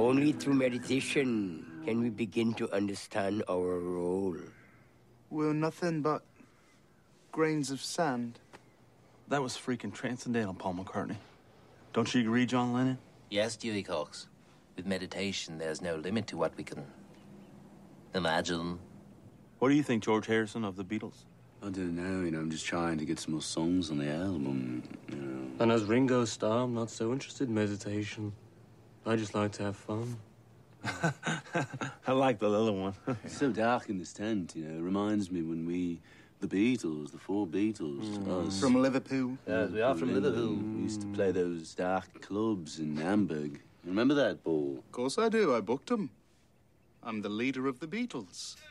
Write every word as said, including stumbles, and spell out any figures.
Only through meditation can we begin to understand our role. We're nothing but grains of sand. That was freaking transcendental, Paul McCartney. Don't you agree, John Lennon? Yes, Dewey Cox. With meditation, there's no limit to what we can imagine. What do you think, George Harrison, of the Beatles? I don't know, you know, I'm just trying to get some more songs on the album, you know. And as Ringo Starr, I'm not so interested in meditation. I just like to have fun. I like the little one. It's so dark in this tent, you know. It reminds me when we, the Beatles, the four Beatles, Mm. us. From Liverpool. Yeah, we are from Liverpool. We used to play those dark clubs in Hamburg. Remember that, Paul? Of course I do. I booked them. I'm the leader of the Beatles.